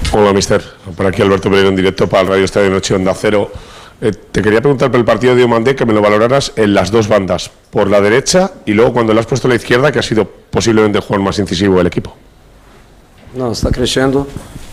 Hola, mister. Por aquí Alberto Pereiro en directo para el Radio Estadio Noche Onda Cero. Te quería preguntar por el partido de Diomandé, que me lo valoraras en las dos bandas, por la derecha y luego cuando le has puesto a la izquierda, que ha sido posiblemente el jugador más incisivo del equipo. No, está creciendo.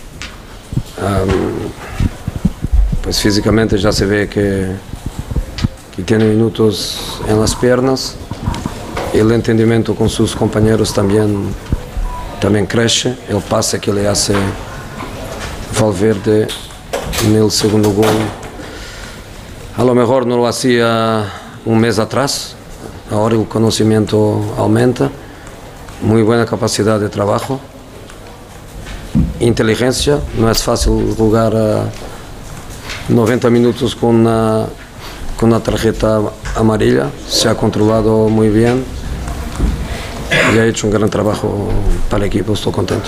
Pues físicamente ya se ve que tiene minutos en las piernas. El entendimiento con sus compañeros también crece. El pase que le hace Valverde en el segundo gol, a lo mejor no lo hacía un mes atrás. Ahora el conocimiento aumenta. Muy buena capacidad de trabajo, inteligencia. No es fácil jugar 90 minutos con una tarjeta amarilla. Se ha controlado muy bien y ha hecho un gran trabajo para el equipo. Estoy contento.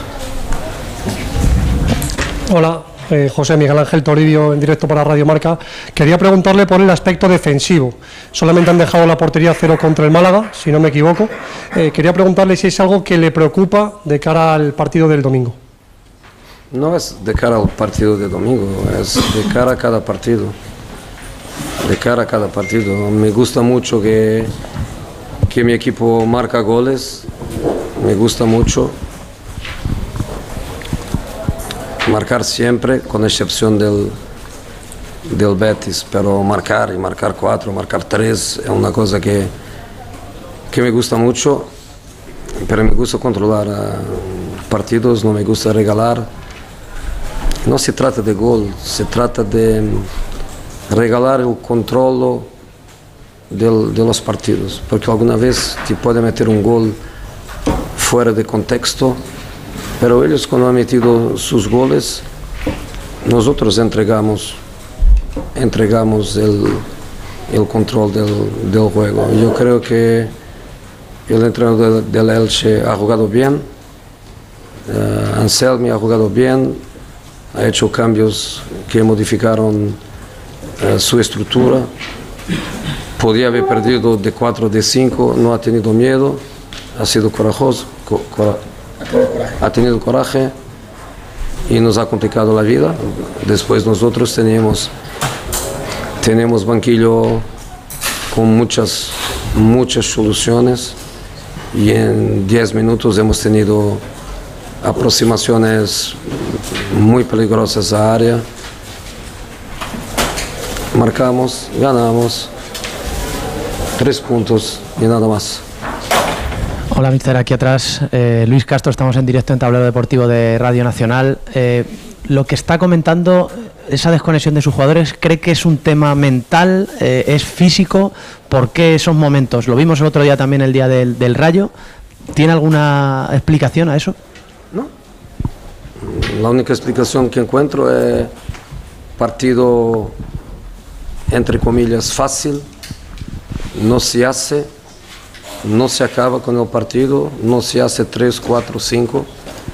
Hola, José Miguel Ángel Toribio en directo para Radio Marca. Quería preguntarle por el aspecto defensivo. Solamente han dejado la portería 0 contra el Málaga, si no me equivoco. Quería preguntarle si es algo que le preocupa de cara al partido del domingo. No es de cara al partido de domingo, es de cara a cada partido. De cara a cada partido. Me gusta mucho que mi equipo marca goles. Me gusta mucho marcar siempre, con excepción del Betis, pero marcar 4, marcar 3 es una cosa que me gusta mucho, pero me gusta controlar partidos, no me gusta regalar. No se trata de gol, se trata de regalar el control de los partidos, porque alguna vez te puede meter un gol fuera de contexto, pero ellos cuando han metido sus goles, nosotros entregamos el control del juego. Yo creo que el entrenador del Elche ha jugado bien, Anselmi ha jugado bien, ha hecho cambios que modificaron su estructura. Podía haber perdido de 4 de 5, no ha tenido miedo, ha sido corajoso, ha tenido coraje y nos ha complicado la vida. Después nosotros tenemos banquillo con muchas soluciones y en 10 minutos hemos tenido aproximaciones muy peligrosas a área. Marcamos, ganamos, 3 puntos y nada más. Hola, mister, aquí atrás Luis Castro, estamos en directo en Tablero Deportivo de Radio Nacional. Lo que está comentando, esa desconexión de sus jugadores, ¿cree que es un tema mental, es físico? ¿Por qué esos momentos? Lo vimos el otro día también, el día del Rayo. ¿Tiene alguna explicación a eso? No. La única explicación que encuentro es partido, entre comillas, fácil. No se hace, no se acaba con el partido, no se hace 3, 4, 5.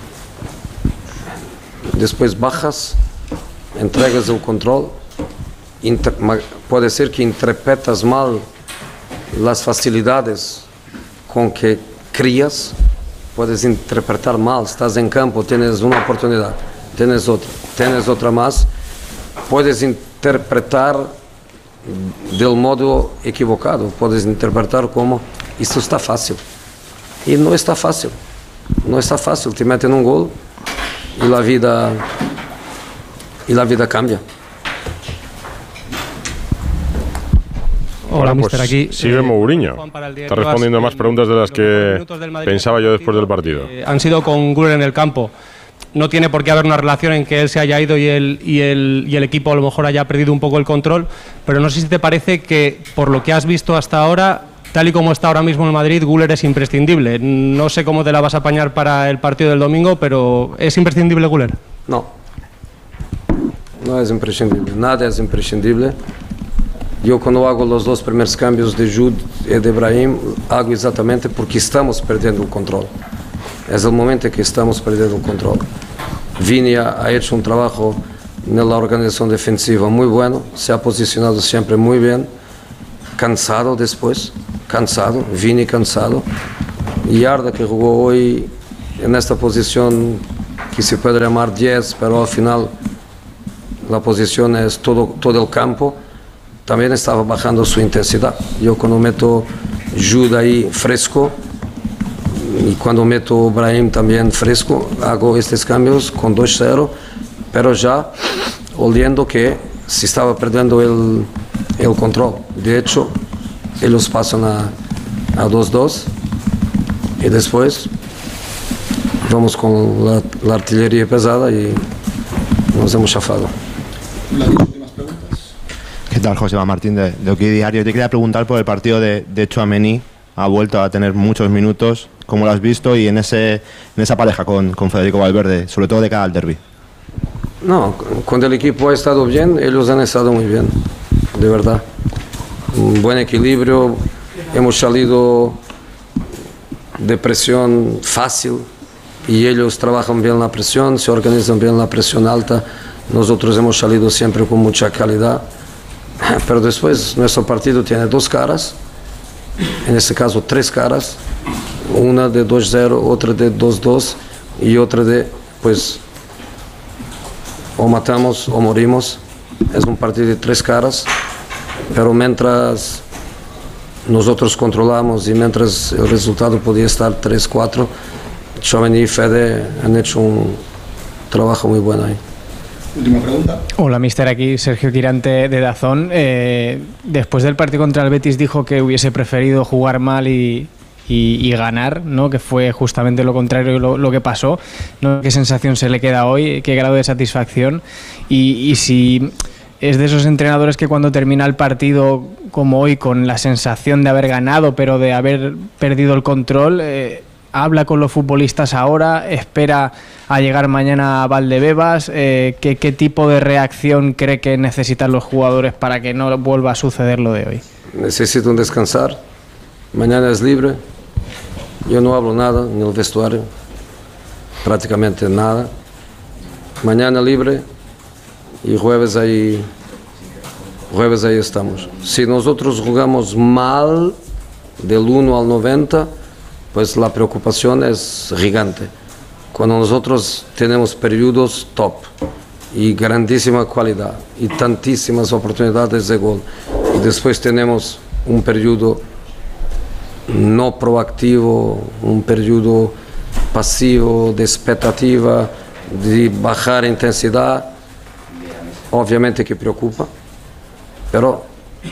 Después bajas, entregas el control, puede ser que interpretas mal las facilidades con que crías, puedes interpretar mal, estás en campo, tienes una oportunidad, tienes otra más, puedes interpretar del modo equivocado, puedes interpretar como esto está fácil, y no está fácil, te meten un gol y la vida cambia. Hola, pues mister, aquí sigue Mourinho. Está respondiendo a más preguntas de las que pensaba yo después del partido. Han sido con Güler en el campo. No tiene por qué haber una relación en que él se haya ido y el equipo a lo mejor haya perdido un poco el control, pero no sé si te parece que, por lo que has visto hasta ahora, tal y como está ahora mismo en Madrid, Güler es imprescindible. No sé cómo te la vas a apañar para el partido del domingo, pero ¿es imprescindible Güler? No es imprescindible, nada es imprescindible. Yo cuando hago los 2 primeros cambios de Jude y de Brahim, hago exactamente porque estamos perdiendo el control. Es el momento que estamos perdiendo el control. Vini ha hecho un trabajo en la organización defensiva muy bueno, se ha posicionado siempre muy bien, cansado después, Vini cansado, y Arda, que jugó hoy en esta posición que se puede llamar 10, pero al final la posición es todo el campo, también estaba bajando su intensidad. Yo cuando meto Jude ahí fresco y cuando meto Brahim también fresco, hago estos cambios con 2-0, pero ya oliendo que se estaba perdiendo el control. De hecho, ellos pasan a 2-2 y después vamos con la artillería pesada y nos hemos chafado. Las últimas preguntas. ¿Qué tal, Joseba Martín de OK Diario? Te quería preguntar por el partido de Tchouaméni. Ha vuelto a tener muchos minutos. ¿Cómo lo has visto? Y en esa pareja con Federico Valverde, sobre todo de cara al derbi. No, cuando el equipo ha estado bien, ellos han estado muy bien, de verdad. Un buen equilibrio, hemos salido de presión fácil y ellos trabajan bien la presión, se organizan bien la presión alta. Nosotros hemos salido siempre con mucha calidad, pero después nuestro partido tiene dos caras, en este caso tres caras, una de 2-0, otra de 2-2 y otra de, pues, o matamos o morimos. Es un partido de tres caras, pero mientras nosotros controlamos y mientras el resultado podía estar 3-4, Tchouaméni y Fede han hecho un trabajo muy bueno ahí. Última pregunta. Hola, mister, aquí Sergio Quirante de Dazón. Después del partido contra el Betis dijo que hubiese preferido jugar mal y ganar, ¿no? Que fue justamente lo contrario lo que pasó, ¿no? ¿Qué sensación se le queda hoy? ¿Qué grado de satisfacción? Y si es de esos entrenadores que cuando termina el partido, como hoy, con la sensación de haber ganado, pero de haber perdido el control, habla con los futbolistas ahora, espera a llegar mañana a Valdebebas, ¿qué tipo de reacción cree que necesitan los jugadores para que no vuelva a suceder lo de hoy? Necesito descansar, mañana es libre, yo no hablo nada en el vestuario, prácticamente nada, mañana libre y jueves ahí estamos. Si nosotros jugamos mal del 1 al 90, pues la preocupación es gigante. Cuando nosotros tenemos periodos top y grandísima calidad y tantísimas oportunidades de gol, y después tenemos un periodo no proactivo, un periodo pasivo, de expectativa, de bajar intensidad, obviamente que preocupa, pero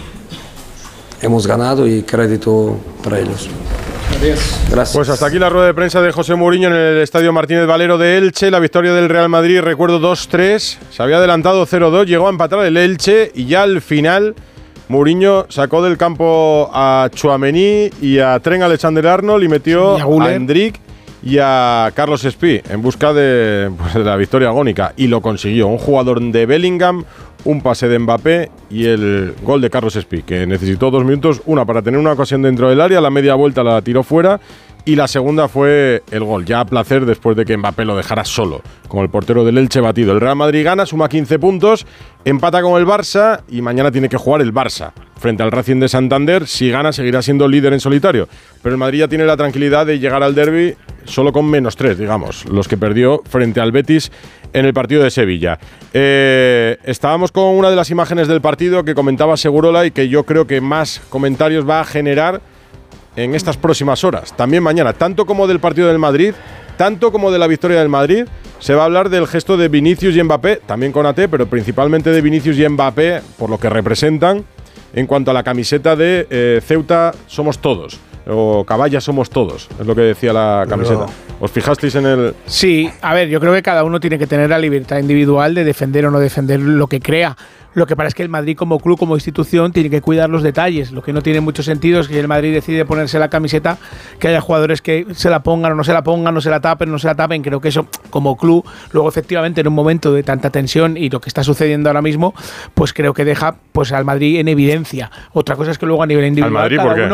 hemos ganado y crédito para ellos. Gracias. Pues hasta aquí la rueda de prensa de José Mourinho en el Estadio Martínez Valero de Elche. La victoria del Real Madrid, recuerdo, 2-3. Se había adelantado 0-2, llegó a empatar el Elche y ya al final Mourinho sacó del campo a Tchouaméni y a Trent Alexander-Arnold y metió a Endrick y a Carlos Espí en busca de la victoria agónica. Y lo consiguió. Un jugador de Bellingham, un pase de Mbappé y el gol de Carlos Espí, que necesitó 2 minutos, una para tener una ocasión dentro del área, la media vuelta la tiró fuera y la segunda fue el gol, ya a placer después de que Mbappé lo dejara solo, con el portero del Elche batido. El Real Madrid gana, suma 15 puntos, empata con el Barça y mañana tiene que jugar el Barça frente al Racing de Santander. Si gana seguirá siendo líder en solitario, pero el Madrid ya tiene la tranquilidad de llegar al derbi solo con -3, digamos, los que perdió frente al Betis en el partido de Sevilla. Estábamos con una de las imágenes del partido que comentaba Segurola y que yo creo que más comentarios va a generar en estas próximas horas. También mañana, tanto como del partido del Madrid, tanto como de la victoria del Madrid, se va a hablar del gesto de Vinicius y Mbappé, también con AT, pero principalmente de Vinicius y Mbappé, por lo que representan en cuanto a la camiseta de Ceuta somos todos. O Caballa somos todos, es lo que decía la camiseta. ¿Os fijasteis en el...? Sí, a ver, yo creo que cada uno tiene que tener la libertad individual de defender o no defender lo que crea. Lo que pasa es que el Madrid como club, como institución, tiene que cuidar los detalles. Lo que no tiene mucho sentido es que el Madrid decide ponerse la camiseta, que haya jugadores que se la pongan o no se la pongan, no se la tapen, no se la tapen. Creo que eso, como club, luego efectivamente en un momento de tanta tensión y lo que está sucediendo ahora mismo, pues creo que deja pues al Madrid en evidencia. Otra cosa es que luego a nivel individual ¿Al Madrid cada por qué? uno...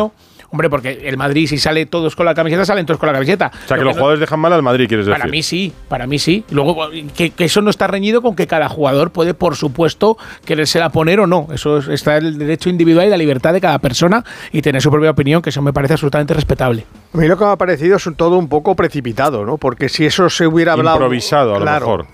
Hombre, porque el Madrid, si sale todos con la camiseta, salen todos con la camiseta. O sea, que los jugadores dejan mal al Madrid, ¿quieres decir? Para mí sí. Luego, que eso no está reñido con que cada jugador puede, por supuesto, querérsela poner o no. Eso está el derecho individual y la libertad de cada persona y tener su propia opinión, que eso me parece absolutamente respetable. A mí lo que me ha parecido es todo un poco precipitado, ¿no? Porque si eso se hubiera hablado... Improvisado, a lo mejor.